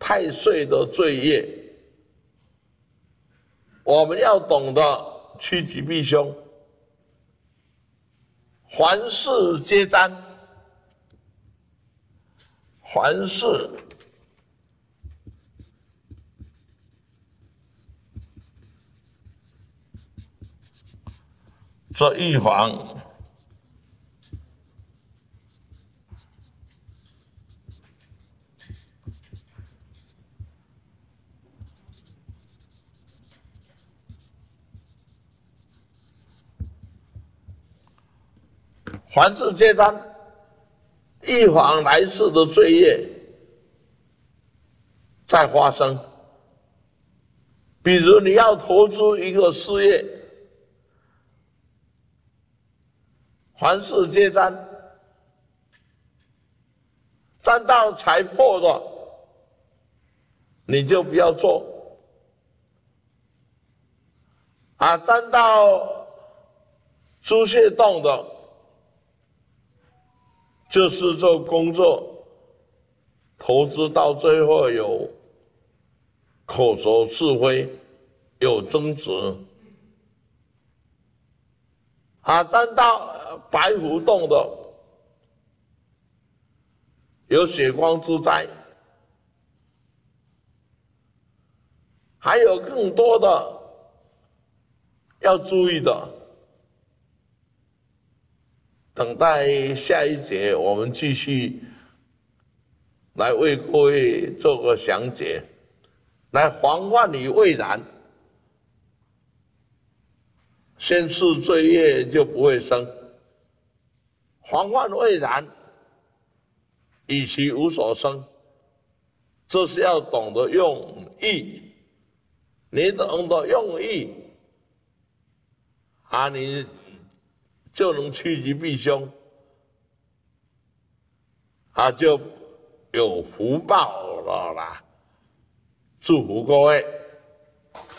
太岁的罪业，我们要懂得趋吉避凶，凡事皆占，凡事这预防凡事皆占，预防来世的罪业再发生。比如你要投资一个事业，凡事皆占，占到财破的，你就不要做；占到猪血洞的，就是做工作，投资到最后有口舌是非，有争执。占到白虎洞的，有血光之灾，还有更多的要注意的。等待下一节，我们继续来为各位做个详解，来防范于未然。先是罪业就不会生，防范未然，以其无所生。这是要懂得用意，你懂得用意，你就能趋吉避凶，就有福报了啦！祝福各位。